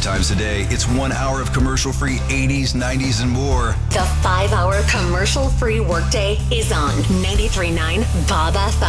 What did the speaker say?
times a day, it's 1 hour of commercial-free 80s, 90s, and more. The 5-hour commercial-free workday is on 93.9 Bob FM.